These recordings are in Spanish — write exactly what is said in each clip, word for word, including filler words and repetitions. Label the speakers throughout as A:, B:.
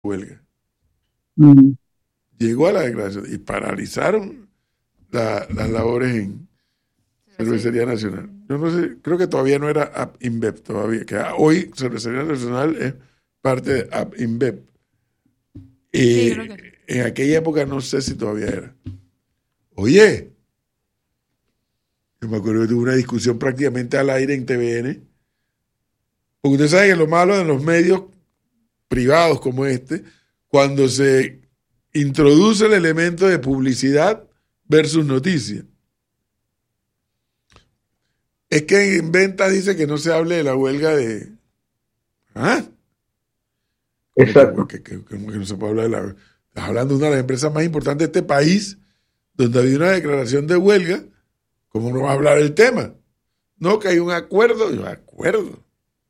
A: huelga.
B: Mm.
A: Llegó a la declaración y paralizaron la, las labores en Cervecería Nacional. Yo no sé, creo que todavía no era AppInBev todavía, que hoy Cervecería Nacional es parte de AppInBev. Y sí, creo que... en aquella época no sé si todavía era. Oye, yo me acuerdo que tuve una discusión prácticamente al aire en T V N, porque usted sabe que lo malo de los medios privados como este, cuando se introduce el elemento de publicidad versus noticias. Es que en ventas dice que no se hable de la huelga de... ¿Ah?
B: Exacto.
A: Que, que, que, que no se puede hablar de la... Estás hablando de una de las empresas más importantes de este país, donde había una declaración de huelga. ¿Cómo no va a hablar del tema? No, que hay un acuerdo. Yo, acuerdo.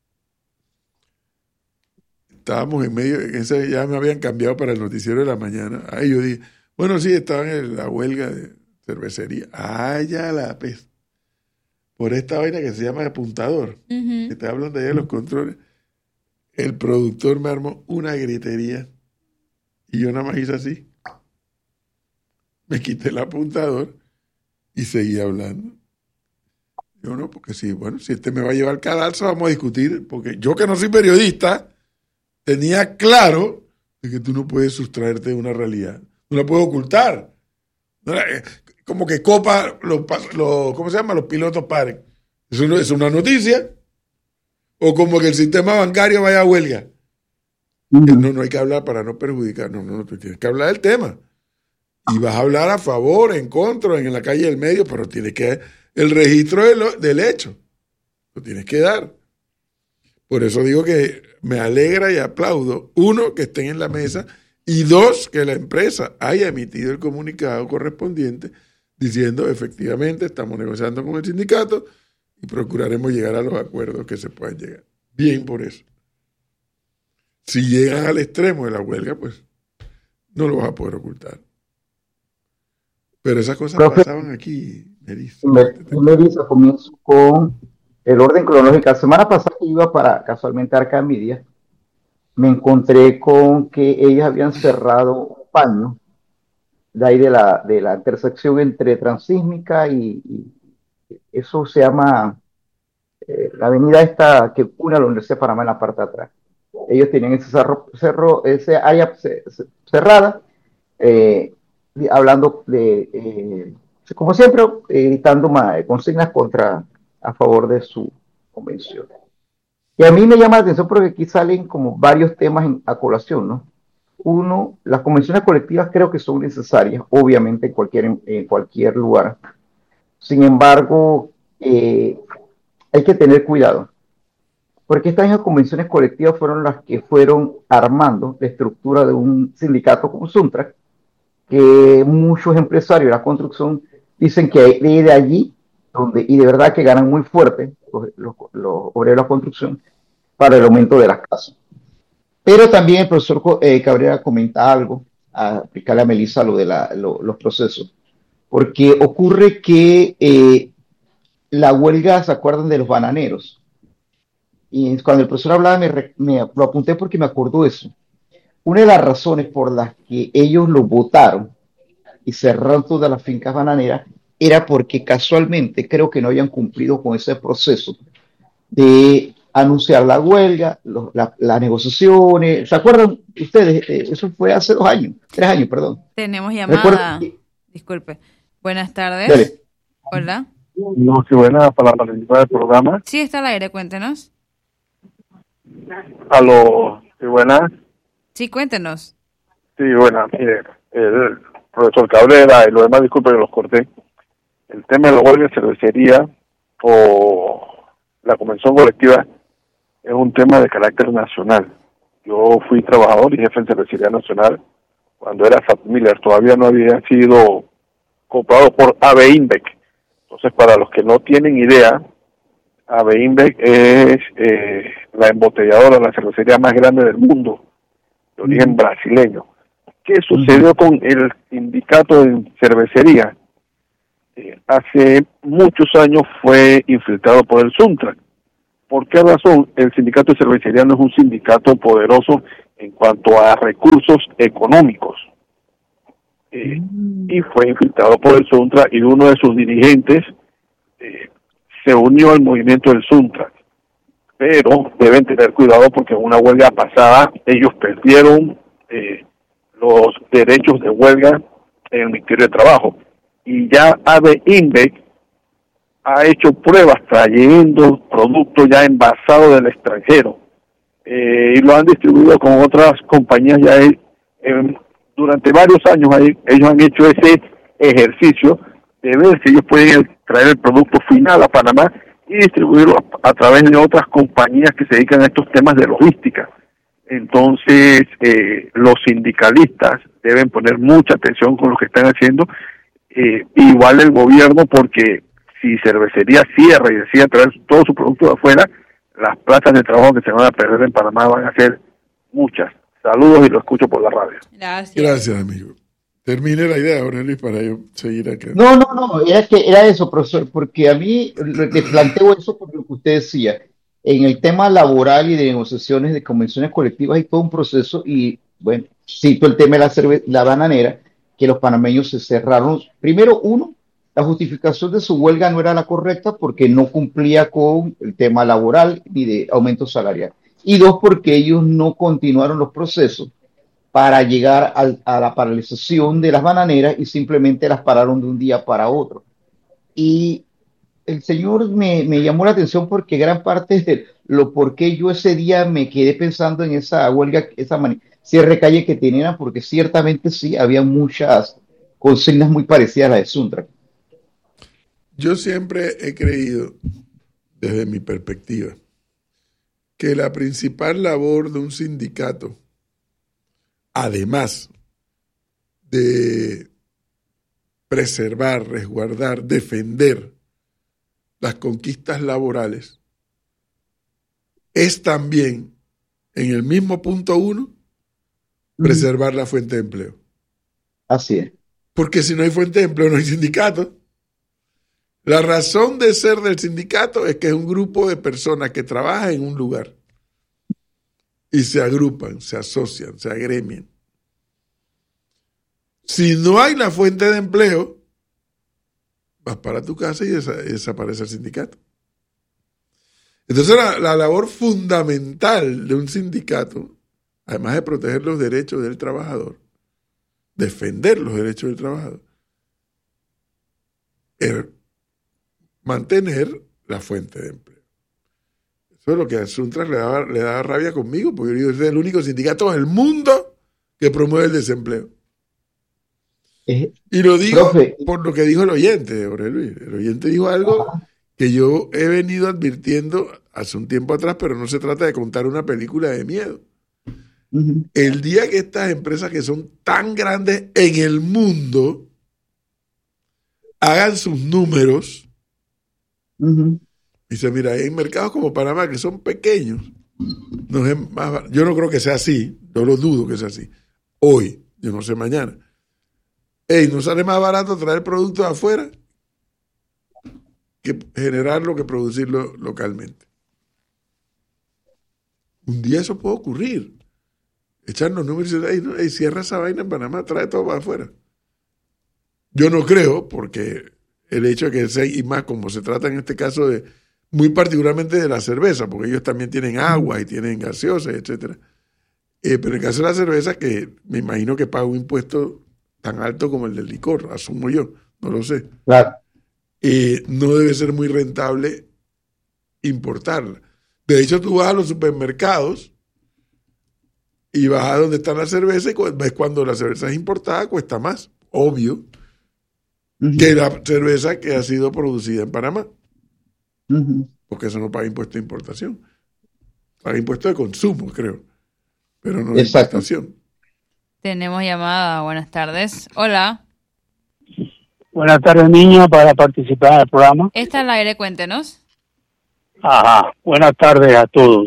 A: Estábamos en medio, en ese, ya me habían cambiado para el noticiero de la mañana. Ahí yo dije, bueno, sí, estaban en la huelga de cervecería. Ah, ya la peste. Por esta vaina que se llama apuntador, uh-huh. que te hablan de allá de los controles. El productor me armó una gritería y yo nada más hice así. Me quité el apuntador y seguí hablando. Yo no, porque sí, bueno, si este me va a llevar al cadalso, vamos a discutir, porque yo que no soy periodista, tenía claro de que tú no puedes sustraerte de una realidad, no la puedes ocultar. No la, como que Copa, los, los, ¿cómo se llama? Los pilotos paren. Eso no es una noticia. O como que el sistema bancario vaya a huelga. Uh-huh. No, no hay que hablar para no perjudicar. No, no, no, tú tienes que hablar del tema. Y vas a hablar a favor, en contra, en la calle del medio, pero tienes que el registro de lo, del hecho. Lo tienes que dar. Por eso digo que me alegra y aplaudo, uno, que estén en la mesa, y dos, que la empresa haya emitido el comunicado correspondiente diciendo efectivamente estamos negociando con el sindicato y procuraremos llegar a los acuerdos que se puedan llegar. Bien por eso. Si llegan al extremo de la huelga, pues no lo vas a poder ocultar. Pero esas cosas Profe, pasaban aquí, Melissa.
B: Melissa, comienzo con el orden cronológico. La semana pasada que iba para casualmente Arcamedia, me encontré con que ellos habían cerrado un paño de ahí de la, de la intersección entre Transísmica y, y eso se llama eh, la avenida esta que une a la Universidad de Panamá en la parte de atrás. Ellos tienen ese cerro, cerro ese área cerrada, eh, hablando de, eh, como siempre, gritando eh, consignas contra, a favor de su convención. Y a mí me llama la atención porque aquí salen como varios temas en, a colación, ¿no? Uno, las convenciones colectivas creo que son necesarias, obviamente en cualquier, en cualquier lugar. Sin embargo, eh, hay que tener cuidado, porque estas mismas convenciones colectivas fueron las que fueron armando la estructura de un sindicato como Suntrac, que muchos empresarios de la construcción dicen que de allí, donde, y de verdad que ganan muy fuerte los, los, los obreros de la construcción para el aumento de las casas. Pero también el profesor eh, Cabrera comenta algo, a explicarle a Melissa lo de la, lo, los procesos, porque ocurre que eh, la huelga, ¿se acuerdan de los bananeros? Y cuando el profesor hablaba me, me lo apunté porque me acordó eso. Una de las razones por las que ellos lo votaron y cerraron todas las fincas bananeras era porque casualmente creo que no habían cumplido con ese proceso de anunciar la huelga, los, la, las negociaciones. ¿Se acuerdan ustedes? Eso fue hace dos años, tres años, perdón.
C: Tenemos llamada. Que... Disculpe. Buenas tardes. Dale. Hola.
D: No, si buena para la participación del programa.
C: Sí, está al aire, cuéntenos.
D: Aló, sí, buenas.
C: Sí, cuéntenos.
D: Sí, buenas, mire, el profesor Cabrera y los demás, disculpen que los corté. El tema de la huelga de cervecería o la convención colectiva es un tema de carácter nacional. Yo fui trabajador y jefe en Cervecería Nacional cuando era Sat Miller, todavía no había sido comprado por A B InBev. Entonces, para los que no tienen idea, A B InBev es eh, la embotelladora, la cervecería más grande del mundo, de origen brasileño. ¿Qué sucedió con el sindicato en cervecería? Eh, hace muchos años fue infiltrado por el Suntrac. ¿Por qué razón? El sindicato de cervecería no es un sindicato poderoso en cuanto a recursos económicos. Eh, y fue infiltrado por el Suntra, y uno de sus dirigentes eh, se unió al movimiento del Suntra. Pero deben tener cuidado porque en una huelga pasada ellos perdieron eh, los derechos de huelga en el Ministerio de Trabajo. Y ya A B I N B E C ha hecho pruebas trayendo productos ya envasados del extranjero eh, y lo han distribuido con otras compañías ya eh, eh, durante varios años. Ahí, ellos han hecho ese ejercicio de ver si ellos pueden traer el producto final a Panamá y distribuirlo a, a través de otras compañías que se dedican a estos temas de logística. Entonces, eh, los sindicalistas deben poner mucha atención con lo que están haciendo, eh, igual el gobierno, porque si Cervecería cierra y decide traer todo su producto de afuera, las plazas de trabajo que se van a perder en Panamá van a ser muchas. Saludos y lo escucho por la radio.
C: Gracias.
A: Gracias, amigo. Termine la idea, ahora Luis, para yo seguir aquí.
B: No, no, no, era que era eso, profesor, porque a mí le planteo eso por lo que usted decía. En el tema laboral y de negociaciones de convenciones colectivas hay todo un proceso y, bueno, cito el tema de la, cerve la bananera, que los panameños se cerraron. Primero, uno, la justificación de su huelga no era la correcta porque no cumplía con el tema laboral ni de aumento salarial. Y dos, porque ellos no continuaron los procesos para llegar a, a la paralización de las bananeras y simplemente las pararon de un día para otro. Y el señor me, me llamó la atención porque gran parte de lo por qué yo ese día me quedé pensando en esa huelga, esa cierre calle que tenían, porque ciertamente sí, había muchas consignas muy parecidas a la de Suntra.
A: Yo siempre he creído, desde mi perspectiva, que la principal labor de un sindicato, además de preservar, resguardar, defender las conquistas laborales, es también, en el mismo punto uno, preservar la fuente de empleo.
B: Así es.
A: Porque si no hay fuente de empleo, no hay sindicato. La razón de ser del sindicato es que es un grupo de personas que trabajan en un lugar y se agrupan, se asocian, se agremian. Si no hay la fuente de empleo, vas para tu casa y desa- desaparece el sindicato. Entonces la, la labor fundamental de un sindicato, además de proteger los derechos del trabajador, defender los derechos del trabajador, es mantener la fuente de empleo. Eso es lo que a Suntra le daba, le daba rabia conmigo, porque yo soy el único sindicato del mundo que promueve el desempleo.
B: Eh,
A: Y lo digo
B: profe,
A: por lo que dijo el oyente, Jorge Luis. El oyente dijo algo
B: ajá,
A: que yo he venido advirtiendo hace un tiempo atrás, pero no se trata de contar una película de miedo.
B: ujú,
A: El día que estas empresas que son tan grandes en el mundo hagan sus números,
B: ujú.
A: dice, mira, hay mercados como Panamá que son pequeños. No es más bar- yo no creo que sea así, yo lo dudo que sea así. Hoy, yo no sé mañana. Ey, ¿no sale más barato traer productos de afuera que generarlo, que producirlo localmente? Un día eso puede ocurrir. Echarnos números y decir, ey, no, ey, cierra esa vaina en Panamá, trae todo para afuera. Yo no creo, porque el hecho de que sea, y más como se trata en este caso de, muy particularmente de la cerveza, porque ellos también tienen agua y tienen gaseosas, etcétera. Eh, pero en el caso de la cerveza, que me imagino que paga un impuesto tan alto como el del licor, asumo yo, no lo sé.
B: Claro.
A: Eh, no debe ser muy rentable importarla. De hecho, tú vas a los supermercados y vas a donde está la cerveza y cu- ves cuando la cerveza es importada, cuesta más, obvio,
B: Ujú,
A: que la cerveza que ha sido producida en Panamá,
B: ujú.
A: porque eso no paga impuesto de importación. Paga impuesto de consumo, creo, pero no de
B: Exacto.
A: importación.
C: Tenemos llamada. Buenas tardes. Hola.
E: Buenas tardes, niña, para participar en el programa.
C: Está al aire, cuéntenos.
E: Ajá, buenas tardes a todos.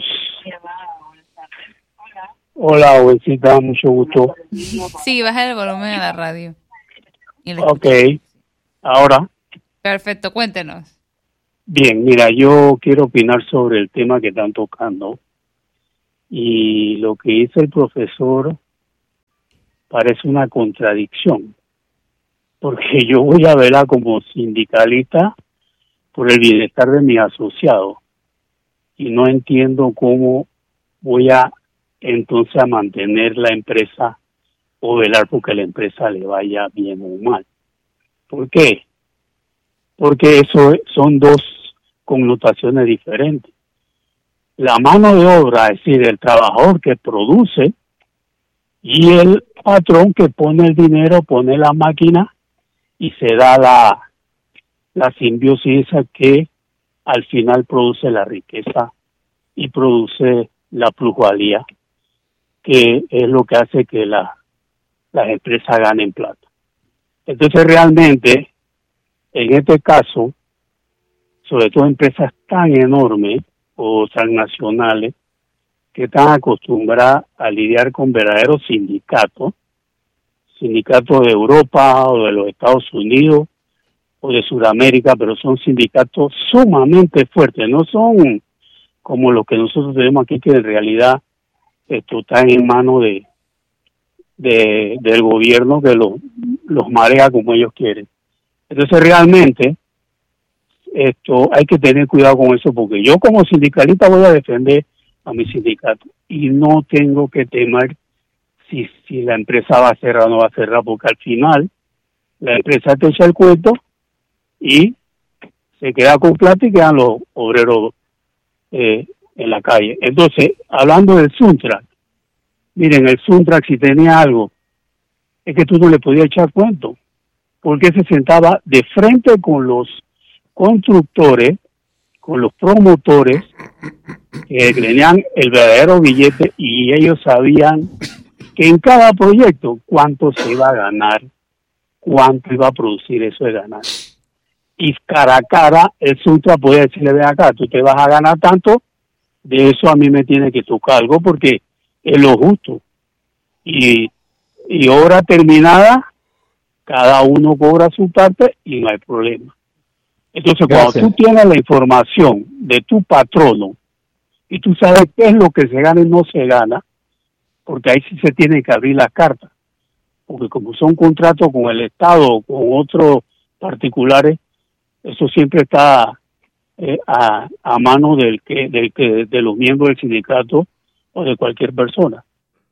E: Hola, Ovecita, mucho gusto.
C: Sí, baja el volumen de la radio. Y le
E: Ok,
C: escuchamos.
E: ahora,
C: Perfecto, cuéntenos.
E: bien, mira, yo quiero opinar sobre el tema que están tocando. y lo que dice el profesor parece una contradicción, porque yo voy a verla como sindicalista por el bienestar de mis asociados y no entiendo cómo voy a entonces a mantener la empresa o velar porque la empresa le vaya bien o mal. ¿Por qué? Porque eso son dos connotaciones diferentes. La mano de obra, es decir, el trabajador que produce, y el patrón que pone el dinero, pone la máquina y se da la, la simbiosis esa que al final produce la riqueza y produce la plusvalía, que es lo que hace que la, las empresas ganen plata. Entonces realmente, en este caso, sobre todo empresas tan enormes o transnacionales, que están acostumbradas a lidiar con verdaderos sindicatos, sindicatos de Europa o de los Estados Unidos o de Sudamérica, pero son sindicatos sumamente fuertes, no son como los que nosotros tenemos aquí, que en realidad esto está en manos de, de del gobierno que lo, los marea como ellos quieren. Entonces realmente esto hay que tener cuidado con eso, porque yo como sindicalista voy a defender a mi sindicato y no tengo que temer si, si la empresa va a cerrar o no va a cerrar, porque al final la empresa te echa el cuento y se queda con plata y quedan los obreros eh, en la calle. Entonces, hablando del Suntrack, miren, el Suntrack, si tenía algo, es que tú no le podías echar cuento, porque se sentaba de frente con los constructores, con los promotores, que tenían el verdadero billete, y ellos sabían que en cada proyecto cuánto se iba a ganar, cuánto iba a producir eso de ganar. Y cara a cara, el Suntra podía decirle, ven acá, tú te vas a ganar tanto, de eso a mí me tiene que tocar algo, porque es lo justo. Y, y obra terminada, cada uno cobra su parte y no hay problema. Entonces, Gracias. Cuando tú tienes la información de tu patrono y tú sabes qué es lo que se gana y no se gana, porque ahí sí se tiene que abrir las cartas, porque como son contratos con el Estado o con otros particulares, eso siempre está eh, a, a mano del que, del que de los miembros del sindicato o de cualquier persona.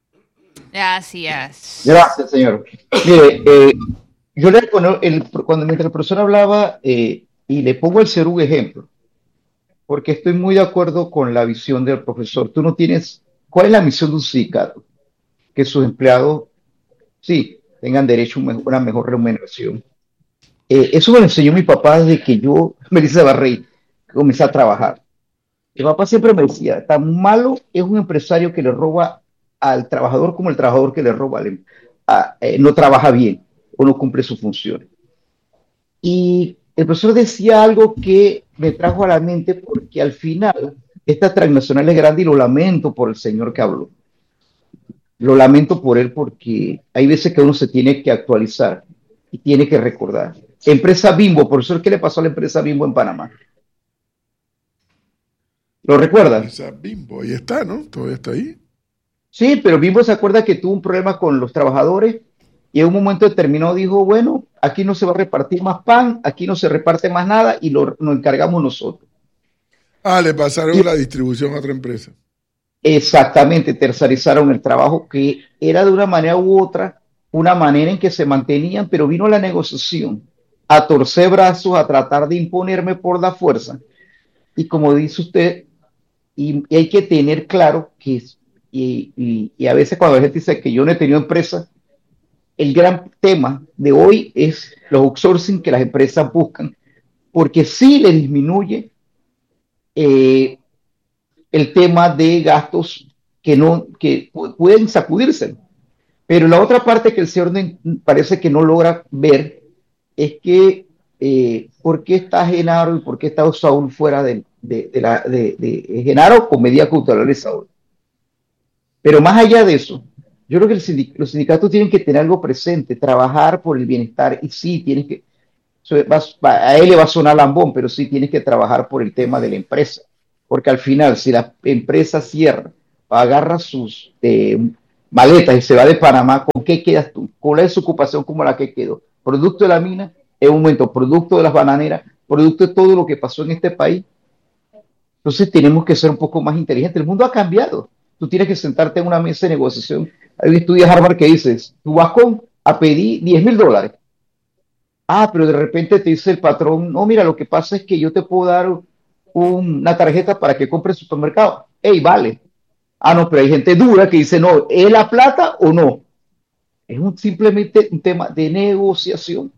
C: Gracias.
B: Gracias, señor. Mire, eh, yo le bueno, el, cuando mientras el profesor hablaba, eh, y le pongo el ser un ejemplo, porque estoy muy de acuerdo con la visión del profesor. Tú no tienes, ¿cuál es la misión de un sindicato? Que sus empleados, sí, tengan derecho a una mejor remuneración. Eh, eso me lo enseñó mi papá desde que yo, Melissa Barrey, comencé a trabajar. Mi papá siempre me decía, tan malo es un empresario que le roba al trabajador como el trabajador que le roba, al, a, eh, no trabaja bien o no cumple sus funciones. Y el profesor decía algo que me trajo a la mente, porque al final esta transnacional es grande y lo lamento por el señor que habló. Lo lamento por él, porque hay veces que uno se tiene que actualizar y tiene que recordar. Empresa Bimbo, profesor, ¿qué le pasó a la empresa Bimbo en Panamá? ¿Lo recuerda?
A: Empresa Bimbo, ahí está, ¿no? Todavía está ahí.
B: Sí, pero Bimbo se acuerda que tuvo un problema con los trabajadores y en un momento determinado dijo, bueno, aquí no se va a repartir más pan, aquí no se reparte más nada y lo, nos encargamos nosotros.
A: Ah, le pasaron
B: y,
A: la distribución a otra empresa.
B: Exactamente, tercerizaron el trabajo, que era de una manera u otra, una manera en que se mantenían, pero vino la negociación a torcer brazos, a tratar de imponerme por la fuerza. Y como dice usted, y, y hay que tener claro que, y, y, y a veces cuando la gente dice que yo no he tenido empresa, el gran tema de hoy es los outsourcing que las empresas buscan, porque sí le disminuye eh, el tema de gastos que no que pueden sacudirse. Pero la otra parte que el señor parece que no logra ver es que eh, ¿por qué está Genaro y por qué está Saúl fuera de, de, de, la, de, de Genaro con medida cautelar de Saúl? Pero más allá de eso, yo creo que el sindic los sindicatos tienen que tener algo presente, trabajar por el bienestar, y sí, tienes que, va, va, a él le va a sonar lambón, pero sí tienes que trabajar por el tema de la empresa, porque al final, si la empresa cierra agarra sus eh, maletas y se va de Panamá, ¿con qué quedas tú? ¿Cuál es su ocupación como la que quedó? Producto de la mina, en un momento, producto de las bananeras, producto de todo lo que pasó en este país. Entonces tenemos que ser un poco más inteligentes. El mundo ha cambiado. Tú tienes que sentarte en una mesa de negociación. Hay un estudio de Harvard que dices, tú vas con, a pedir diez mil dólares. Ah, pero de repente te dice el patrón, no, mira, lo que pasa es que yo te puedo dar un- una tarjeta para que compres supermercado. Ey, vale. Ah, no, pero hay gente dura que dice, no, ¿es la plata o no? Es un, simplemente un tema de negociación.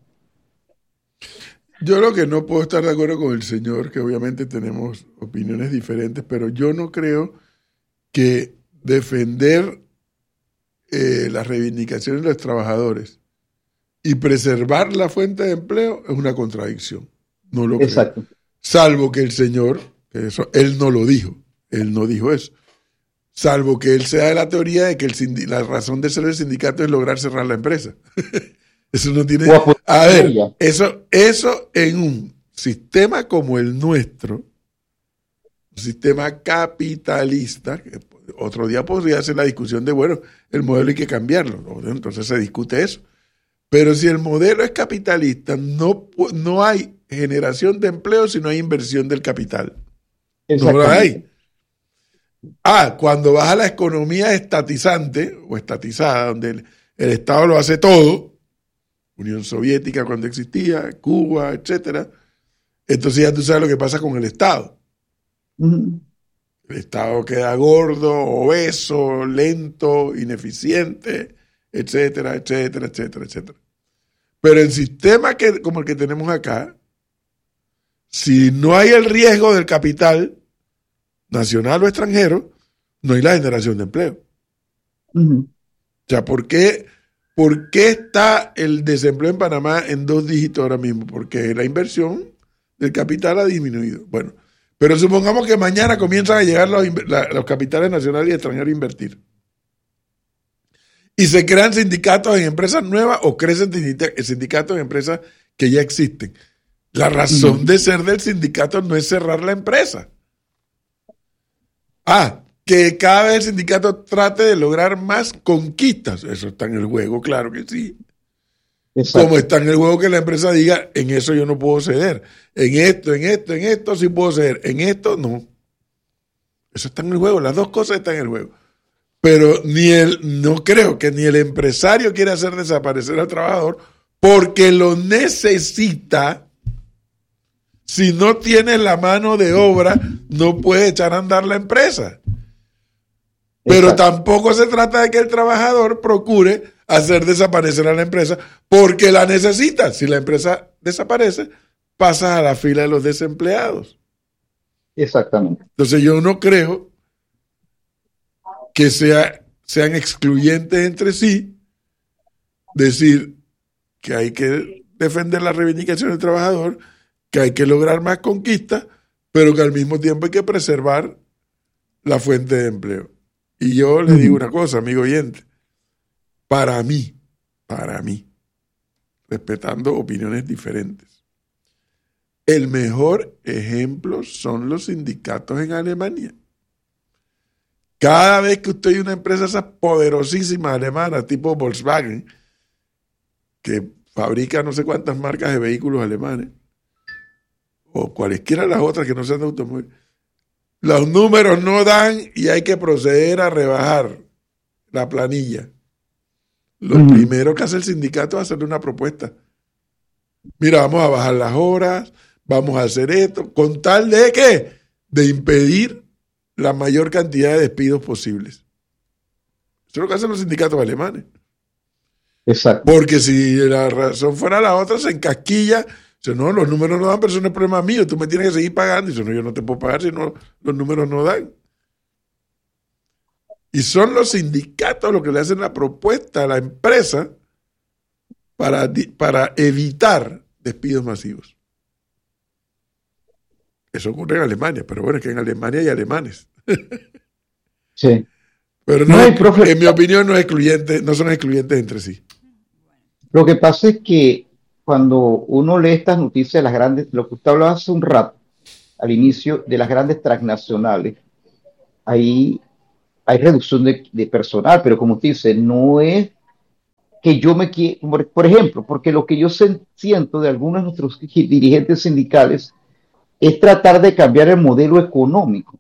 A: Yo lo que no puedo estar de acuerdo con el señor, que obviamente tenemos opiniones diferentes, pero yo no creo que defender eh, las reivindicaciones de los trabajadores y preservar la fuente de empleo es una contradicción. No lo
B: Exacto.
A: creo. Salvo que el señor, que eso, él no lo dijo, él no dijo eso. Salvo que él sea de la teoría de que el sindi- la razón de ser del sindicato es lograr cerrar la empresa. Eso no tiene... A ver, eso, eso en un sistema como el nuestro, un sistema capitalista, que otro día podría ser la discusión de, bueno, el modelo hay que cambiarlo, entonces se discute eso. Pero si el modelo es capitalista, no, no hay generación de empleo si no hay inversión del capital. No lo hay. Ah, cuando vas a la economía estatizante o estatizada, donde el, el Estado lo hace todo, Unión Soviética cuando existía, Cuba, etcétera, entonces ya tú sabes lo que pasa con el Estado.
B: Uh-huh.
A: El Estado queda gordo, obeso, lento, ineficiente, etcétera, etcétera, etcétera, etcétera. Pero el sistema que, como el que tenemos acá, si no hay el riesgo del capital nacional o extranjero, no hay la generación de empleo.
B: Uh-huh.
A: O sea, ¿por qué, ¿por qué está el desempleo en Panamá en dos dígitos ahora mismo? Porque la inversión del capital ha disminuido. Bueno, pero supongamos que mañana comienzan a llegar los, la, los capitales nacionales y extranjeros a invertir. Y se crean sindicatos en empresas nuevas o crecen sindicatos en empresas que ya existen. La razón uh-huh. de ser del sindicato no es cerrar la empresa. Ah, que cada vez el sindicato trate de lograr más conquistas. Eso está en el juego, claro que sí. Exacto. Como está en el juego que la empresa diga, en eso yo no puedo ceder. En esto, en esto, en esto sí puedo ceder. En esto, no. Eso está en el juego. Las dos cosas están en el juego. Pero ni el, no creo que ni el empresario quiera hacer desaparecer al trabajador porque lo necesita. Si no tiene la mano de obra, no puede echar a andar la empresa. Pero Exacto. tampoco se trata de que el trabajador procure hacer desaparecer a la empresa porque la necesita. Si la empresa desaparece, pasa a la fila de los desempleados.
B: Exactamente.
A: Entonces yo no creo que sea, sean excluyentes entre sí, decir que hay que defender la reivindicación del trabajador, que hay que lograr más conquistas, pero que al mismo tiempo hay que preservar la fuente de empleo. Y yo le digo una cosa, amigo oyente, para mí, para mí, respetando opiniones diferentes, el mejor ejemplo son los sindicatos en Alemania. Cada vez que usted hay una empresa esa poderosísima alemana, tipo Volkswagen, que fabrica no sé cuántas marcas de vehículos alemanes, o cualesquiera de las otras que no sean de automóvil, los números no dan y hay que proceder a rebajar la planilla. Lo uh-huh. primero que hace el sindicato es hacerle una propuesta. Mira, vamos a bajar las horas, vamos a hacer esto, con tal de ¿qué? De impedir la mayor cantidad de despidos posibles. Eso es lo que hacen los sindicatos alemanes.
B: Exacto.
A: Porque si la razón fuera la otra, se encasquilla. Dice, no, los números no dan, pero eso no es problema mío. Tú me tienes que seguir pagando. Dice, no, yo no te puedo pagar si no, los números no dan. Y son los sindicatos los que le hacen la propuesta a la empresa para, para evitar despidos masivos. Eso ocurre en Alemania, pero bueno, es que en Alemania hay alemanes.
B: Sí.
A: Pero no, no es, profe, en mi opinión no, es excluyente, no son excluyentes entre sí.
B: Lo que pasa es que cuando uno lee estas noticias de las grandes, lo que usted hablaba hace un rato, al inicio, de las grandes transnacionales, ahí hay reducción de, de personal, pero como usted dice, no es que yo me quiera, por, por ejemplo, porque lo que yo se, siento de algunos de nuestros dirigentes sindicales es tratar de cambiar el modelo económico,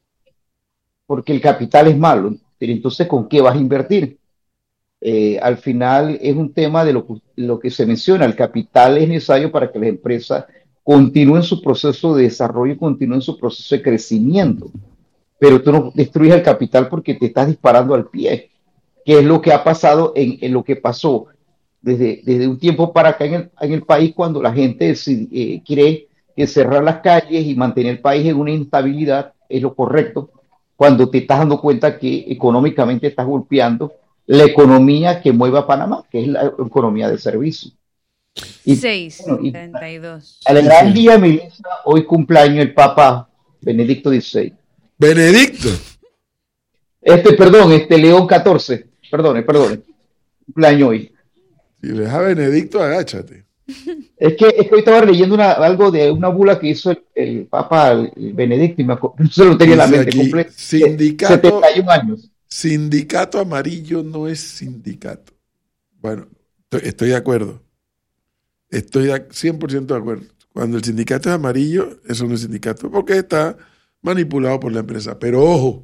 B: porque el capital es malo, pero entonces ¿con qué vas a invertir? Eh, al final es un tema de lo, lo que se menciona, el capital es necesario para que las empresas continúen su proceso de desarrollo y continúen su proceso de crecimiento, pero tú no destruyes el capital porque te estás disparando al pie, que es lo que ha pasado en, en lo que pasó desde, desde un tiempo para acá en el, en el país, cuando la gente eh, quiere que cerrar las calles y mantener el país en una instabilidad es lo correcto, cuando te estás dando cuenta que económicamente estás golpeando la economía que mueve a Panamá, que es la economía de servicio.
C: seis, treinta y dos.
B: Al gran día, Melissa, hoy cumpleaños el Papa Benedicto dieciséis.
A: Benedicto.
B: Este, perdón, este León catorce. Perdone, perdone. Cumpleaños hoy.
A: Si ves a Benedicto, agáchate.
B: Es que, es que hoy estaba leyendo una, algo de una bula que hizo el, el Papa el Benedicto y me acuerdo, no se lo tenía en la mente. Cumple
A: sindicato,
B: setenta y un años.
A: Sindicato amarillo no es sindicato. Bueno, estoy, estoy de acuerdo. Estoy cien por ciento de acuerdo. Cuando el sindicato es amarillo, eso no es sindicato, porque está manipulado por la empresa. Pero ojo,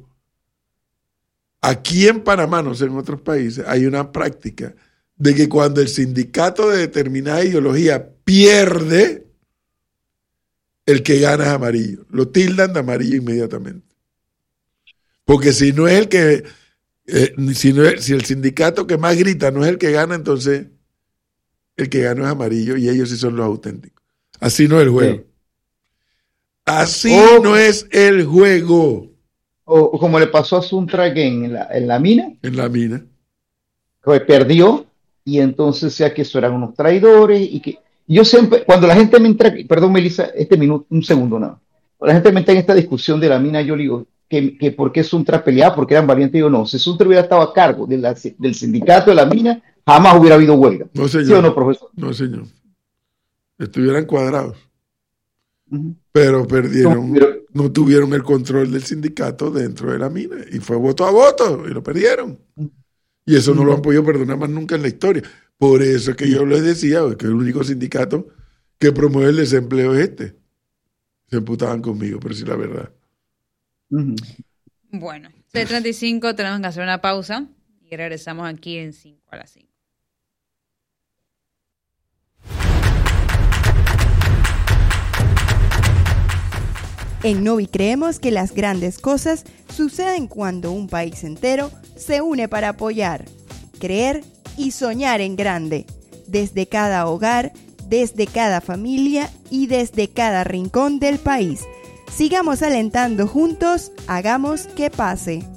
A: aquí en Panamá, no sé, en otros países, hay una práctica de que cuando el sindicato de determinada ideología pierde, el que gana es amarillo. Lo tildan de amarillo inmediatamente. Porque si no es el que, eh, si, no es, si el sindicato que más grita no es el que gana, entonces el que gana es amarillo y ellos sí son los auténticos. Así no es el juego. Sí. Así oh, no es el juego.
B: O, o como le pasó a Suntrack en la, en la mina.
A: En la mina.
B: Que perdió y entonces sea que eso eran unos traidores y que yo siempre, cuando la gente me entra, perdón Melissa, este minuto, un segundo nada. Cuando la gente me entra en esta discusión de la mina, yo le digo que, que por qué Suntra peleaba, porque eran valientes, yo no. Si Suntra hubiera estado a cargo de la, del sindicato de la mina, jamás hubiera habido huelga.
A: No, señor.
B: ¿Sí o no, profesor?
A: No, señor. Estuvieran cuadrados. Uh-huh. Pero perdieron, no, pero... no tuvieron el control del sindicato dentro de la mina. Y fue voto a voto, y lo perdieron. Uh-huh. Y eso uh-huh. no lo han podido perdonar más nunca en la historia. Por eso es que yo les decía que el único sindicato que promueve el desempleo es este. Se emputaban conmigo, pero sí la verdad.
C: Uh-huh. Bueno, seis treinta y cinco, tenemos que hacer una pausa y regresamos aquí en cinco a las cinco.
F: En Novi creemos que las grandes cosas suceden cuando un país entero se une para apoyar, creer y soñar en grande, desde cada hogar, desde cada familia y desde cada rincón del país. Sigamos alentando juntos, hagamos que pase.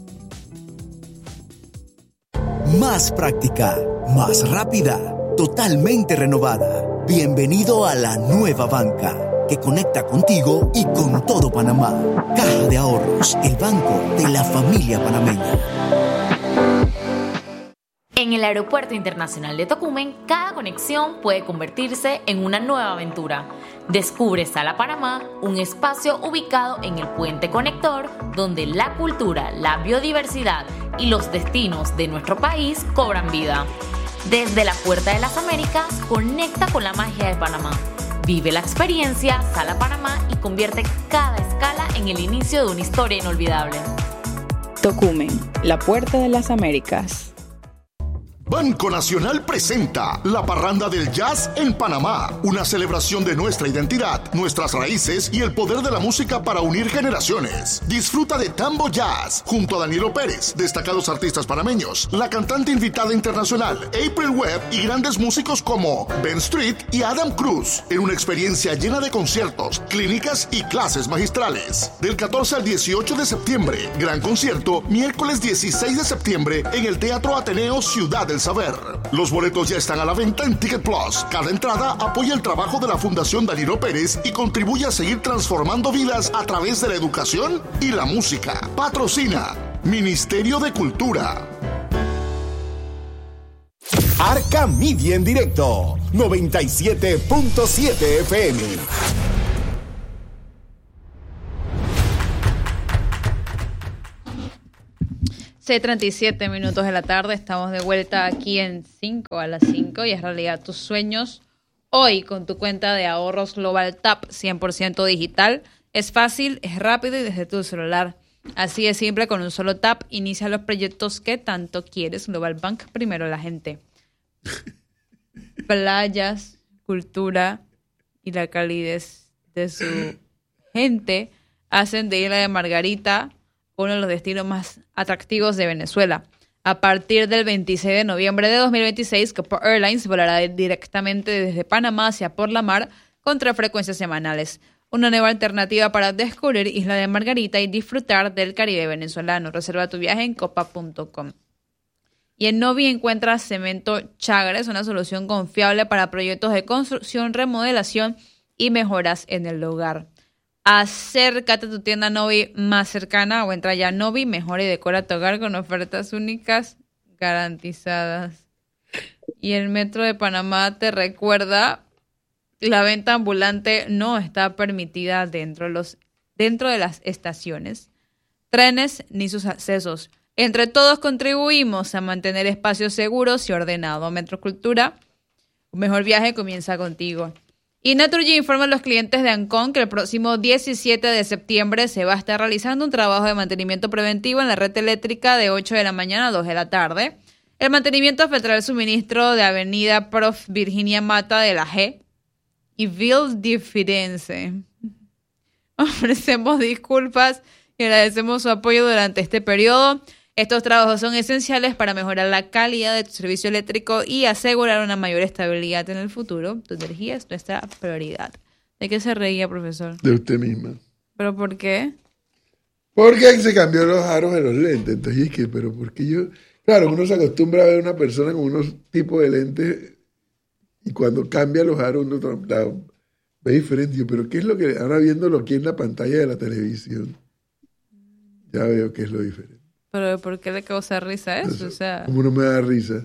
G: Más práctica, más rápida, totalmente renovada. Bienvenido a la nueva banca, que conecta contigo y con todo Panamá. Caja de Ahorros, el banco de la familia panameña.
H: En el Aeropuerto Internacional de Tocumen, cada conexión puede convertirse en una nueva aventura. Descubre Sala Panamá, un espacio ubicado en el puente conector, donde la cultura, la biodiversidad y los destinos de nuestro país cobran vida. Desde la Puerta de las Américas, conecta con la magia de Panamá. Vive la experiencia Sala Panamá y convierte cada escala en el inicio de una historia inolvidable.
I: Tocumen, la Puerta de las Américas.
J: Banco Nacional presenta la Parranda del Jazz en Panamá, una celebración de nuestra identidad, nuestras raíces y el poder de la música para unir generaciones. Disfruta de Tambo Jazz junto a Danilo Pérez, destacados artistas panameños, la cantante invitada internacional April Webb y grandes músicos como Ben Street y Adam Cruz, en una experiencia llena de conciertos, clínicas y clases magistrales. Del catorce al dieciocho de septiembre, gran concierto, miércoles dieciséis de septiembre en el Teatro Ateneo Ciudad del Saber. Los boletos ya están a la venta en Ticket Plus. Cada entrada apoya el trabajo de la Fundación Danilo Pérez y contribuye a seguir transformando vidas a través de la educación y la música. Patrocina Ministerio de Cultura.
K: Arca Media en directo, noventa y siete punto siete F M.
C: seis treinta y siete minutos de la tarde, estamos de vuelta aquí en cinco a las cinco y es realidad tus sueños hoy con tu cuenta de ahorros Global Tap cien por ciento digital. Es fácil, es rápido y desde tu celular. Así de simple, con un solo tap inicia los proyectos que tanto quieres. Global Bank, primero la gente. Playas, cultura y la calidez de su gente hacen de Isla de Margarita uno de los destinos más atractivos de Venezuela. A partir del veintiséis de noviembre de dos mil veintiséis, Copa Airlines volará directamente desde Panamá hacia por la mar con tres frecuencias semanales. Una nueva alternativa para descubrir Isla de Margarita y disfrutar del Caribe venezolano. Reserva tu viaje en copa punto com. Y en Novi encuentras Cemento Chagres, una solución confiable para proyectos de construcción, remodelación y mejoras en el hogar. Acércate a tu tienda Novi más cercana o entra ya a Novi, mejora y decora tu hogar con ofertas únicas garantizadas. Y el Metro de Panamá te recuerda, la venta ambulante no está permitida dentro de, los, dentro de las estaciones, trenes ni sus accesos. Entre todos contribuimos a mantener espacios seguros y ordenados. Metrocultura, un mejor viaje comienza contigo. Y Naturgy informa a los clientes de Ancon que el próximo diecisiete de septiembre se va a estar realizando un trabajo de mantenimiento preventivo en la red eléctrica de ocho de la mañana a dos de la tarde. El mantenimiento afectará el suministro de Avenida Prof. Virginia Mata de la G y Ville de Firenze. Ofrecemos disculpas y agradecemos su apoyo durante este periodo. Estos trabajos son esenciales para mejorar la calidad de tu servicio eléctrico y asegurar una mayor estabilidad en el futuro. Tu energía es nuestra prioridad. ¿De qué se reía, profesor?
A: De usted misma.
C: ¿Pero por qué?
A: Porque se cambió los aros de los lentes. Entonces, es que, pero ¿por qué yo? Claro, uno se acostumbra a ver a una persona con unos tipos de lentes y cuando cambia los aros uno la ve diferente. Yo, pero ¿qué es lo que...? Ahora viéndolo aquí en la pantalla de la televisión, ya veo qué es lo diferente.
C: ¿Pero por qué le causa risa eso? O sea,
A: ¿cómo no me da risa?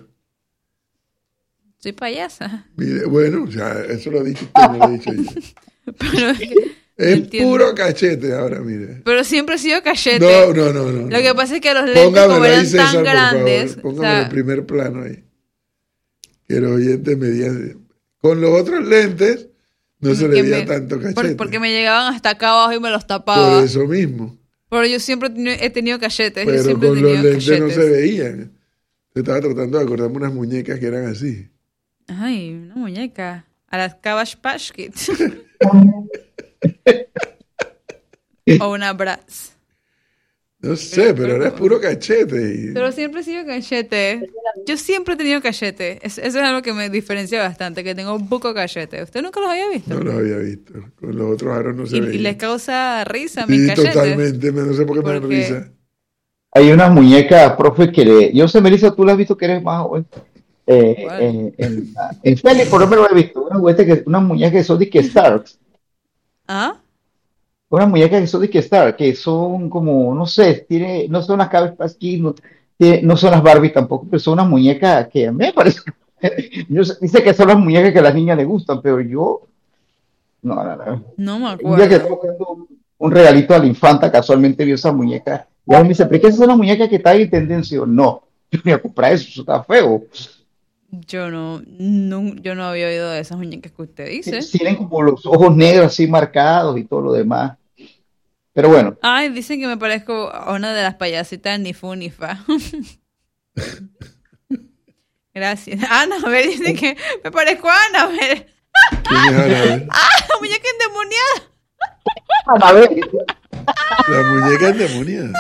C: Soy payasa.
A: Mire, bueno, ya, eso lo ha dicho usted, no lo he dicho yo.
C: Pero
A: es
C: entiendo.
A: Puro cachete ahora, mire.
C: Pero siempre he sido cachete.
A: No, no, no. no
C: Lo que pasa es que los lentes,
A: Póngamelo
C: como eran
A: ahí, César,
C: tan grandes...
A: Por favor. Póngame
C: o sea,
A: en primer plano ahí. Que los oyentes me digan... Con los otros lentes no se le veía
C: me,
A: tanto cachete.
C: Por, porque me llegaban hasta acá abajo y me los tapaba.
A: Por eso mismo.
C: Pero yo siempre he tenido cachetes.
A: Pero
C: yo siempre
A: con
C: he
A: los
C: tenido
A: lentes
C: cachetes.
A: no se veían. Yo estaba tratando de acordarme unas muñecas que eran así.
C: Ay, una muñeca. A las Cabbage Patch Kids. O una Bratz.
A: No sé, pero ahora es puro cachete. Y...
C: Pero siempre he sido cachete. Yo siempre he tenido cachete. Es, eso es algo que me diferencia bastante, que tengo un poco cachete. ¿Usted nunca los había visto?
A: No los había visto. Con los otros aros no se
C: y,
A: veía.
C: y les causa risa
A: sí,
C: mis cachetes.
A: Totalmente. No sé por qué me dan risa.
B: Hay una muñeca, profe, que le... Yo sé, Melissa, tú la has visto que eres más joven. Eh, en, en, en Félix, por lo menos he visto una, que, una muñeca que son de que Starks.
C: ¿Ah?
B: Una muñeca que son de que Starks, que son como, no sé, tiene, no son las Cabbage Patch Kids, no, tiene, no son las Barbie tampoco, pero son unas muñecas que a mí me parece. Yo, dice que son las muñecas que a las niñas les gustan, pero yo. No, no, no.
C: No me acuerdo.
B: Un día que estaba buscando un, un regalito a la infanta, casualmente vio esa muñeca. Y a mí me dice, ¿pero qué es esa muñeca que está en tendencia? No, yo voy a comprar eso, eso está feo.
C: Yo no, no, yo no había oído de esas muñecas que usted dice.
B: Tienen como los ojos negros así marcados y todo lo demás. Pero bueno.
C: Ay, dicen que me parezco a una de las payasitas ni fu ni fa. Gracias. Annabelle dice que me parezco a Annabelle.
A: ¿Quién es Annabelle?
C: ¡Ah, la muñeca endemoniada!
B: Annabelle.
A: La muñeca endemoniada.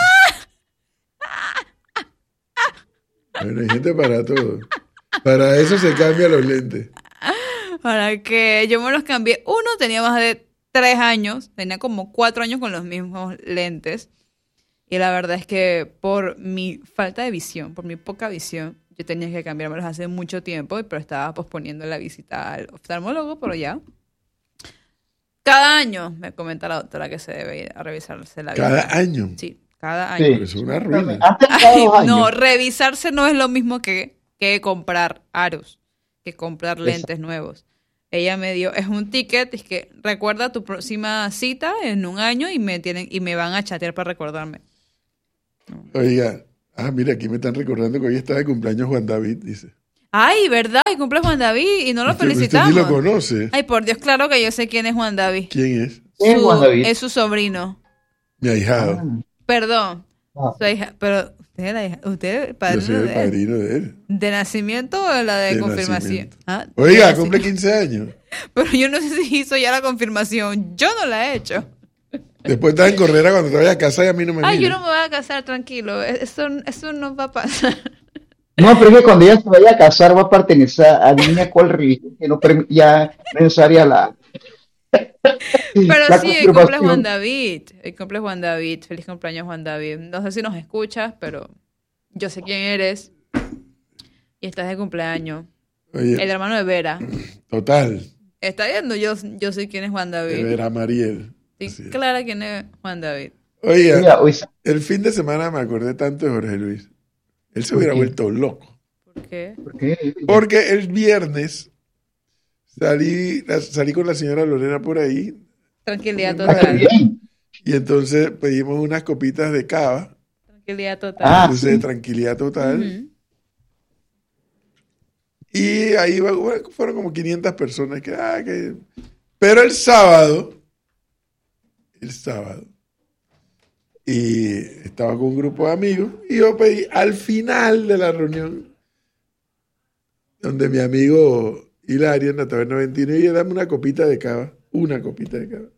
A: Bueno, hay gente para todo. Para eso se cambian los lentes.
C: Para que yo me los cambié. Uno tenía más de tres años, tenía como cuatro años con los mismos lentes. Y la verdad es que por mi falta de visión, por mi poca visión, yo tenía que cambiármelos hace mucho tiempo, pero estaba posponiendo la visita al oftalmólogo, pero ya. Cada año me comenta la doctora que se debe ir a revisarse la vista.
A: ¿Cada año?
C: Sí, cada año.
B: Sí.
A: Pero es una ruina.
C: Ay, no, revisarse no es lo mismo que, que comprar aros, que comprar lentes nuevos. Ella me dio, es un ticket, es que recuerda tu próxima cita en un año y me tienen y me van a chatear para recordarme.
A: Oiga, Ah, mira, aquí me están recordando que hoy está de cumpleaños Juan David, dice.
C: Ay, ¿verdad? Y cumple Juan David y no lo
A: Usted,
C: felicitamos.
A: usted ni lo conoce.
C: Ay, por Dios, claro que yo sé quién es Juan David.
A: ¿Quién es?
B: ¿Quién es
C: Su-
B: Juan David?
C: Es su sobrino.
A: Mi ahijado.
B: Ah.
C: Perdón.
B: Ah.
C: Su hija- pero usted era hija- usted es
A: Yo
C: padrino
A: soy el
C: de él.
A: padrino de él.
C: ¿De nacimiento o la de,
A: De
C: confirmación?
A: nacimiento.
C: Ah,
A: Oiga,
C: de
A: cumple
C: naci-
A: quince años.
C: Pero yo no sé si hizo ya la confirmación. Yo no la he hecho.
A: Después estás en Correra cuando te vayas a casa y a mí no me
C: Ay, yo
A: mires.
C: no me voy a casar, tranquilo. Eso, eso no va a pasar.
B: No, pero es que cuando ella se vaya a casar va a pertenecer a adivina cuál religión que no permi- ya no es necesaria la.
C: Pero
B: la
C: sí, hoy cumple
B: confirmación.
C: Juan David. Hoy cumple Juan David. Feliz cumpleaños, Juan David. No sé si nos escuchas, pero yo sé quién eres. Y estás de cumpleaños.
A: Oye,
C: El hermano de Vera.
A: total.
C: Está viendo, yo, yo sé quién es Juan David.
A: Era Mariel.
C: Sí,
A: Así es.
C: clara quién es Juan David.
A: Oiga,
B: Mira, hoy sa-
A: el fin de semana me acordé tanto de Jorge Luis. Él se
B: ¿Por
A: hubiera
B: qué?
A: vuelto loco.
C: ¿Por qué?
B: ¿por qué?
A: Porque el viernes salí, la- salí con la señora Lorena por ahí
C: Tranquilidad
B: Ah, qué
C: total.
B: bien.
A: y entonces pedimos unas copitas de cava,
C: Tranquilidad total.
B: Ah,
A: entonces
B: sí.
A: tranquilidad total.
C: Ujú.
A: Y ahí va- bueno, fueron como quinientas personas. Que, ah, que... Pero el sábado, el sábado, y estaba con un grupo de amigos y yo pedí al final de la reunión, donde mi amigo Hilario en la taberna veintiuno, y dame una copita de cava, una copita de cava.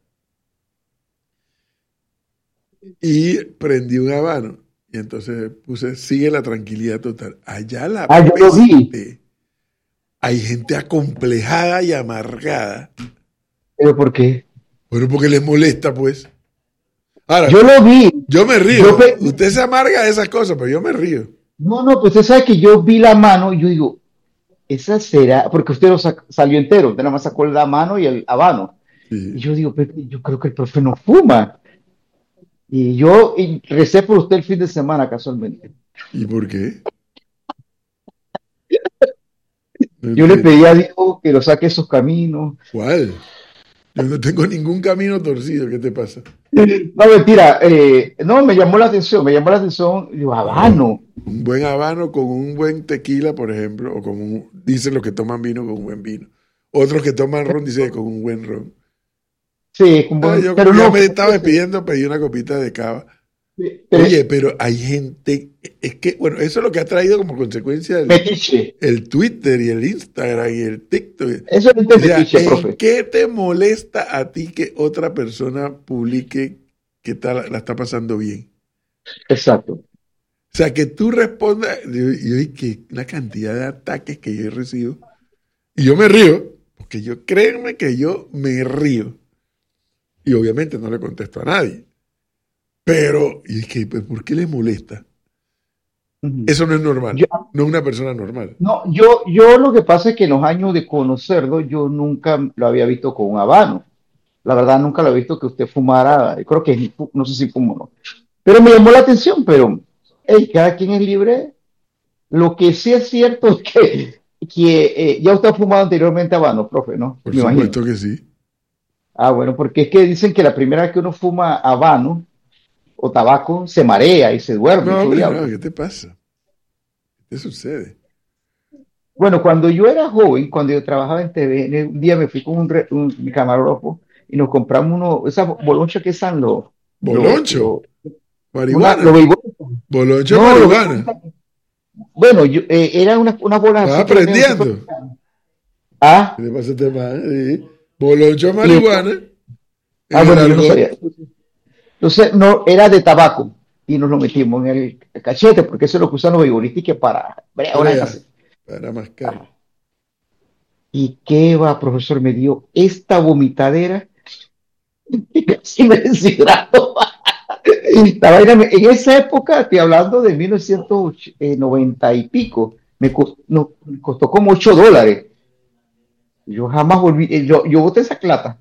A: Y prendí un habano. Y entonces puse, sigue la tranquilidad total. Allá la
B: Ah, yo lo vi.
A: peste. Hay gente acomplejada y amargada.
B: ¿Pero por qué?
A: Bueno, porque les molesta, pues. Ahora,
B: Yo lo vi.
A: yo me río.
B: yo pe-
A: Usted se amarga de esas cosas, pero yo me río.
B: No, no, pues usted sabe que yo vi la mano y yo digo, esa será, porque usted lo sac- salió entero, usted nada más sacó la mano y el habano.
A: Sí.
B: Y yo digo, "Pero yo creo que el profe no fuma. Y yo y recé por usted el fin de semana, casualmente.
A: ¿Y por qué? No
B: Yo le
A: entiendo.
B: pedí a Dios que lo saque esos caminos.
A: ¿Cuál? Yo no tengo ningún camino torcido. ¿Qué te pasa?
B: No, mentira. eh, no, me llamó la atención, me llamó la atención. Digo, habano.
A: Un buen habano con un buen tequila, por ejemplo, o con un, dicen los que toman vino con un buen vino. Otros que toman ron dicen que con un buen ron.
B: Sí, con
A: Ah,
B: buen-
A: yo
B: pero
A: como ya
B: no.
A: me estaba despidiendo, pedí una copita de cava.
B: pero-
A: Oye, pero hay gente, es que, bueno, eso es lo que ha traído como consecuencia el,
B: Metiche.
A: el Twitter y el Instagram y el TikTok.
B: Eso es
A: O sea,
B: metiche,
A: ¿en
B: profe.
A: qué te molesta a ti que otra persona publique que está, la está pasando bien?
B: Exacto.
A: O sea, que tú respondas, yo, yo y que una cantidad de ataques que yo he recibido, y yo me río, porque yo, créanme que yo me río. Y obviamente no le contesto a nadie. Pero, y es que, pues, ¿por qué les molesta?
B: Ujú.
A: Eso no es normal.
B: Yo-
A: No es una persona normal.
B: No, yo, yo lo que pasa es que en los años de conocerlo, yo nunca lo había visto con un habano. La verdad, nunca lo he visto que usted fumara. Creo que no sé si fumo o no. Pero me llamó la atención, pero hey, cada quien es libre. Lo que sí es cierto es que, que eh, ya usted ha fumado anteriormente habano, profe, ¿no?
A: Por
B: Me imagino.
A: supuesto que sí.
B: Ah, bueno, porque es que dicen que la primera vez que uno fuma habano o tabaco, se marea y se duerme.
A: No,
B: su
A: hombre,
B: diablo.
A: no, ¿qué te pasa? ¿Qué sucede?
B: Bueno, cuando yo era joven, cuando yo trabajaba en T V N, un día me fui con un, re- un- mi camarógrafo y nos compramos uno, esas bolonchas que son los...
A: ¿Boloncho?
B: los-
A: Marihuana.
B: una- los béisbol-
A: Boloncho,
B: No,
A: marihuana.
B: Bueno, yo, eh, era una, una bola
A: Estás
B: así que tenía
A: aprendiendo.
B: super- Ah,
A: ¿Qué le pasa a este man? Sí. Boloncho, marihuana.
B: ah,
A: En
B: bueno,
A: el
B: yo no
A: argot.
B: sabía. Entonces, no, era de tabaco y nos lo metimos en el cachete porque eso es lo que usan los beisbolistas y que para...
A: Brea, para mascar.
B: ¿Y qué va, profesor? Me dio esta vomitadera y casi me deshidrato. La vaina me- en esa época, estoy hablando de mil novecientos noventa y pico, me, cos- no, me costó como ocho dólares. Yo jamás volví, eh, yo, yo boté esa plata.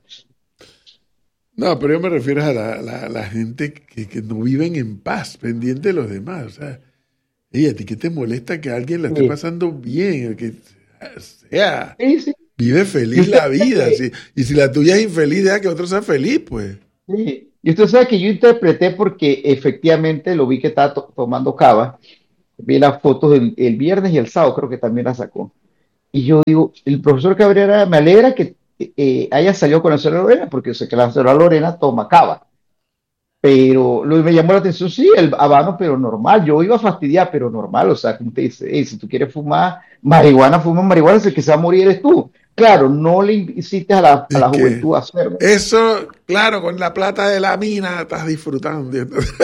A: No, pero yo me refiero a la, la, la gente que, que no viven en paz, pendiente de los demás. O sea, ey, ¿a ti qué te molesta que alguien la esté
B: Sí.
A: pasando bien? Que sea,
B: Sí, sí,
A: vive feliz la vida. Si- y si la tuya es infeliz, deja que otro sea feliz, pues.
B: sí. Y usted sabe que yo interpreté porque efectivamente lo vi que estaba to- tomando cava vi las fotos el, el viernes y el sábado, creo que también las sacó. Y yo digo, el profesor Cabrera, me alegra que eh, haya salido con la señora Lorena, porque yo sé que la señora Lorena toma cava. Pero lo que me llamó la atención, sí, el habano, pero normal. Yo iba a fastidiar, pero normal. O sea, como te dice, hey, si tú quieres fumar marihuana, fuma marihuana, si el que se va a morir eres tú. Claro, no le incites a la, a la juventud a hacerlo.
A: Eso, claro, con la plata de la mina estás disfrutando.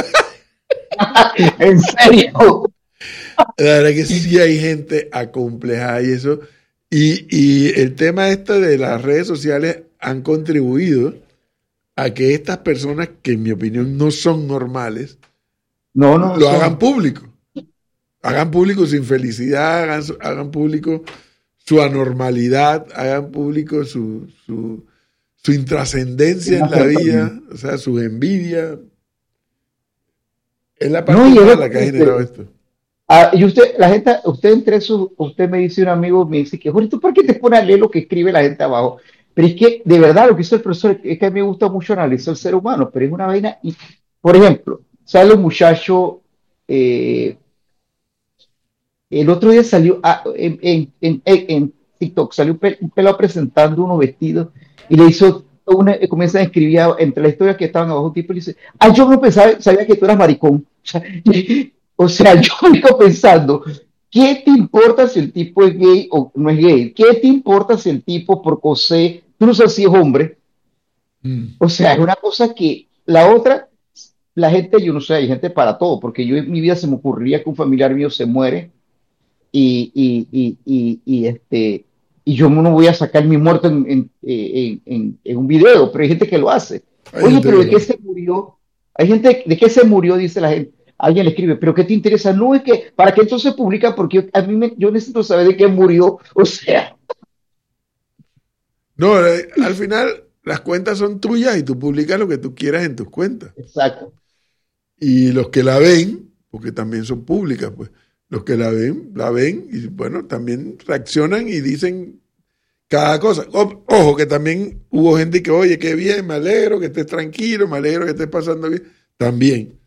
B: ¿En serio?
A: La verdad que sí hay gente acomplejada y eso. Y, y el tema este de las redes sociales han contribuido a que estas personas, que en mi opinión no son normales,
B: no, no
A: lo
B: son.
A: hagan público. Hagan público su infelicidad, hagan, hagan público su anormalidad, hagan público su, su, su intrascendencia en la vida, o sea, su envidia. Es la parte
B: no,
A: mala que ha generado esto.
B: Ah, y usted, la gente, usted entre eso, usted me dice, un amigo me dice que, Jorge, ¿tú por qué te pones a leer lo que escribe la gente abajo? Pero es que, de verdad, lo que hizo el profesor, es que a mí me gusta mucho analizar el ser humano, pero es una vaina, y, por ejemplo, sale un muchacho, eh, el otro día salió, ah, en, en, en, en TikTok, salió un, pel, un pelado presentando unos vestidos, y le hizo, una, comienza a escribir entre las historias que estaban abajo, un tipo, y le dice, ah, yo no pensaba, sabía que tú eras maricón. O sea, O sea, yo me quedo pensando, ¿qué te importa si el tipo es gay o no es gay? ¿Qué te importa si el tipo por cosé, tú no sabes si es hombre? Mm. O sea, es una cosa que la otra, la gente, yo no sé, hay gente para todo, porque yo en mi vida se me ocurriría que un familiar mío se muere y, y, y, y, y este, y yo no voy a sacar mi muerto en, en, en, en, en un video, pero hay gente que lo hace. Oye, pero ¿de qué se murió? Hay gente, ¿de qué se murió? Dice la gente. Alguien le escribe, ¿pero qué te interesa? No, es que, ¿para qué entonces publica? Porque a mí me, yo necesito saber de qué murió, o sea.
A: No, al final las cuentas son tuyas y tú publicas lo que tú quieras en tus cuentas.
B: Exacto.
A: Y los que la ven, porque también son públicas, pues, los que la ven, la ven y bueno, también reaccionan y dicen cada cosa. O, ojo, que también hubo gente que, oye, qué bien, me alegro que estés tranquilo, me alegro que estés pasando bien. También.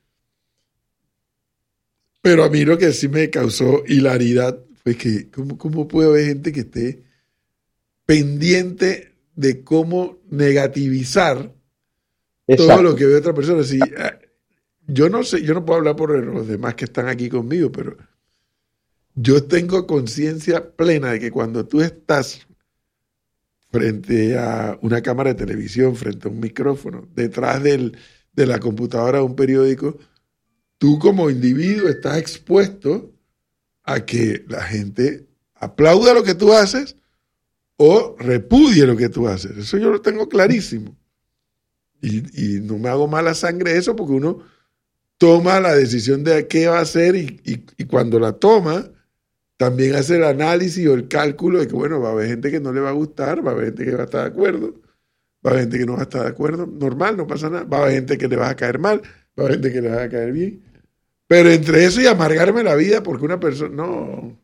A: Pero a mí lo que sí me causó hilaridad fue que, ¿cómo, cómo puede haber gente que esté pendiente de cómo negativizar Exacto. todo lo que ve otra persona? Si, yo no sé, yo no puedo hablar por los demás que están aquí conmigo, pero yo tengo conciencia plena de que cuando tú estás frente a una cámara de televisión, frente a un micrófono, detrás del, de la computadora de un periódico, tú como individuo estás expuesto a que la gente aplauda lo que tú haces o repudie lo que tú haces. Eso yo lo tengo clarísimo. Y, y no me hago mala sangre de eso porque uno toma la decisión de qué va a hacer y, y, y cuando la toma, también hace el análisis o el cálculo de que, bueno, va a haber gente que no le va a gustar, va a haber gente que va a estar de acuerdo, va a haber gente que no va a estar de acuerdo. Normal, no pasa nada. Va a haber gente que le va a caer mal, va a haber gente que le va a caer bien. Pero entre eso y amargarme la vida porque una persona... No.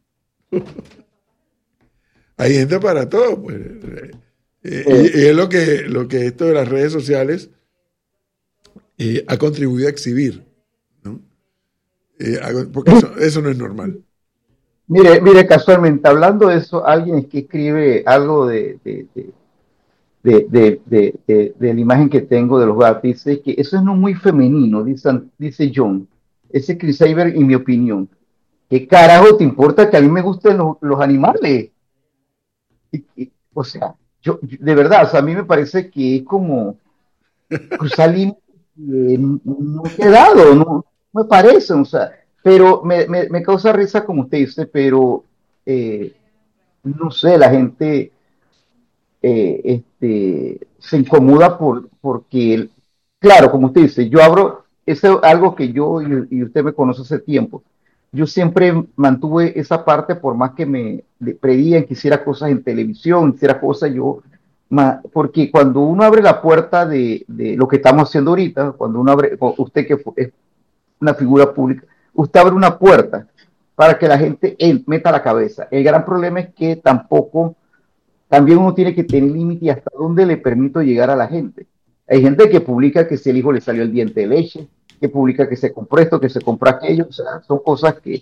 A: Hay gente para todo, pues. Eh, y, y es lo que, lo que esto de las redes sociales eh, ha contribuido a exhibir, ¿no? Eh, porque eso, eso no es normal.
B: Mire, mire, casualmente, hablando de eso, alguien que escribe algo de, de, de, de, de, de, de, de la imagen que tengo de los gatos, dice que eso es no muy femenino, dice, dice John. Ese Chris Saber, en mi opinión. ¿Qué carajo te importa que a mí me gusten los, los animales? Y, y, o sea, yo, de verdad, o sea, a mí me parece que es como cruzar límites que no he quedado, no me parece, o sea, pero me, me, me causa risa como usted dice, pero eh, no sé, la gente eh, este, se incomoda por, porque, claro, como usted dice, yo abro, eso es algo que yo, y, y usted me conoce hace tiempo, yo siempre mantuve esa parte, por más que me predían que hiciera cosas en televisión, hiciera cosas yo, ma, porque cuando uno abre la puerta de, de lo que estamos haciendo ahorita, cuando uno abre, usted que es una figura pública, usted abre una puerta para que la gente él, meta la cabeza. El gran problema es que tampoco, también uno tiene que tener límite y hasta dónde le permito llegar a la gente. Hay gente que publica que si el hijo le salió el diente de leche, que publica que se compró esto, que se compró aquello, o sea, son cosas que...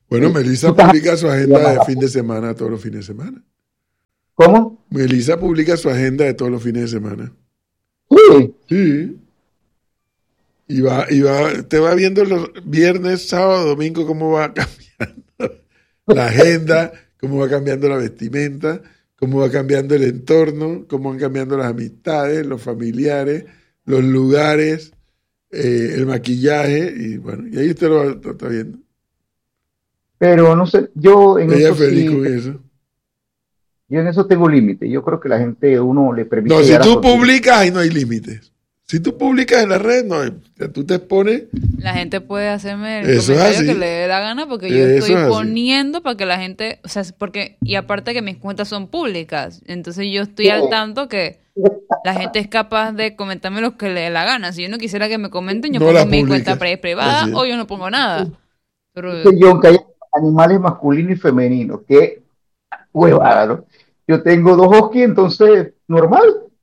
A: Bueno, Melissa publica su agenda de fin de semana todos los fines de semana.
B: ¿Cómo?
A: Melissa publica su agenda de todos los fines de semana.
B: Sí.
A: Sí. Y va, y va, te va viendo los viernes, sábado, domingo, cómo va cambiando la agenda, cómo va cambiando la vestimenta, cómo va cambiando el entorno, cómo van cambiando las amistades, los familiares, los lugares, eh, el maquillaje, y bueno, y ahí usted lo, lo está viendo.
B: Pero no sé, yo en
A: Ella
B: eso
A: feliz
B: sí,
A: con eso.
B: yo en eso tengo límite. Yo creo que la gente, uno le permite.
A: No, si
B: llegar a
A: tú
B: cualquier-
A: publicas, ahí no hay límites. Si tú publicas en la red, no hay, tú te expones.
C: La gente puede hacerme el
A: Eso es
C: comentario
A: así.
C: que le dé la gana porque yo
A: Eso
C: estoy
A: es así.
C: poniendo para que la gente, o sea, es porque y aparte que mis cuentas son públicas, entonces yo estoy al tanto que la gente es capaz de comentarme lo que le dé la gana. Si yo no quisiera que me comenten, yo
A: No
C: pongo
A: la
C: mi
A: publicas.
C: cuenta pri- privada
A: Así es.
C: o yo no pongo nada. Pero
B: Dice John que hay animales masculinos y femeninos. Qué huevada, ¿no? Yo tengo dos huskies, entonces, normal.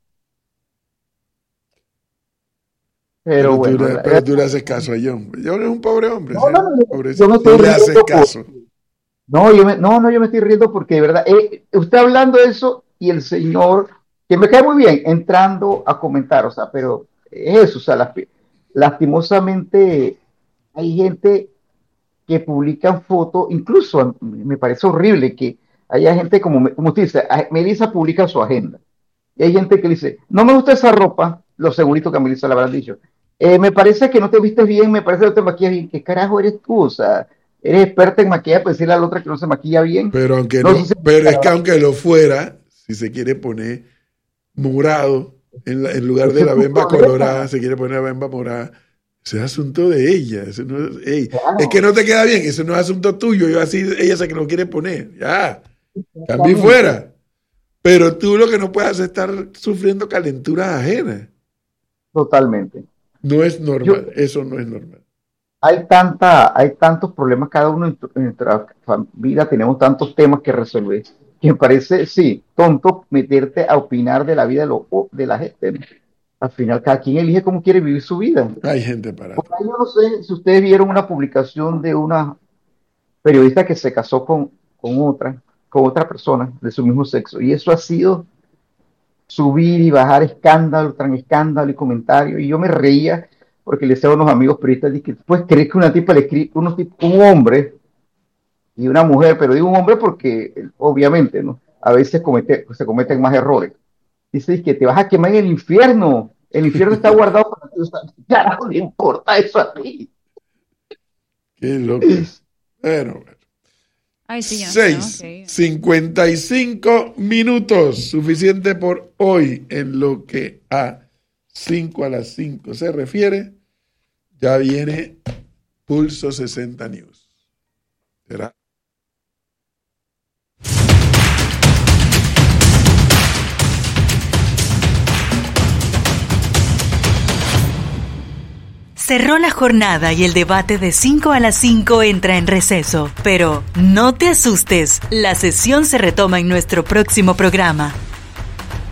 B: Pero,
A: Pero,
B: bueno.
A: tú, le,
B: la-
A: pero tú le haces caso a John. John es un pobre hombre.
B: No,
A: ¿sí?
B: no, no, yo-
A: Pobrecito.
B: yo me estoy
A: Tú le haces
B: riendo por-
A: caso.
B: No, yo me, no, no, yo me estoy riendo porque de verdad, eh, usted hablando de eso y el señor, que me cae muy bien, entrando a comentar, o sea, pero es eso, o sea, las- lastimosamente hay gente que publican fotos, incluso me parece horrible que haya gente como, como usted dice, a- Melissa publica su agenda, y hay gente que dice, no me gusta esa ropa, lo segurito que a Melissa le habrán dicho, eh, me parece que no te vistes bien, me parece que no te maquillas bien, ¿qué carajo eres tú? O sea, eres experta en maquillaje, pues decirle a la otra que no se maquilla bien.
A: Pero aunque
B: No
A: no,
B: sé si-
A: pero es que aunque lo fuera, si se quiere poner morado en, la- en lugar de la bemba colorada, se quiere poner la bemba morada, ese es asunto de ella. Ese no es, ey,
B: Claro.
A: es que no te queda bien, eso no es asunto tuyo. Yo así, ella se que lo quiere poner. Ya, cambie fuera. Pero tú lo que no puedes hacer es estar sufriendo calenturas ajenas.
B: Totalmente.
A: No es normal, eso no es normal.
B: Hay tanta, hay tantos problemas, cada uno en, tu- en nuestra familia tenemos tantos temas que resolver, que me parece, sí, tonto meterte a opinar de la vida de, lo, de la gente, ¿no? Al final, cada quien elige cómo quiere vivir su vida.
A: Hay gente para
B: Por ahí yo no sé si ustedes vieron una publicación de una periodista que se casó con, con otra, con otra persona de su mismo sexo, y eso ha sido subir y bajar escándalo tras escándalo y comentarios, y yo me reía porque le decía a unos amigos periodistas, dije, pues crees que una tipa le escribe, unos tip- un hombre y una mujer, pero digo un hombre porque eh, obviamente, ¿no? A veces comete, se cometen más errores. Dice que te vas a quemar en el infierno, el infierno está guardado para ti, o sea, carajo, le importa eso a ti.
A: Qué locos. Bueno, bueno.
C: ay, sí, ya nos
A: seis,
C: tenemos que ir.
A: cincuenta y cinco minutos, suficiente por hoy en lo que a cinco a las cinco se refiere. Ya viene Pulso sesenta News. ¿Será?
L: Cerró la jornada y el debate de cinco a las cinco entra en receso. Pero no te asustes, la sesión se retoma en nuestro próximo programa.